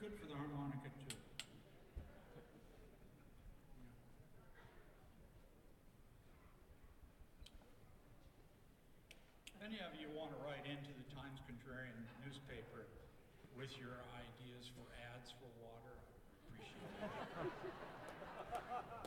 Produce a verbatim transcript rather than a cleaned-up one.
good for the harmonica too. If any of you want to write into the Times-Contrarian newspaper with your ideas for ads for water, I appreciate it.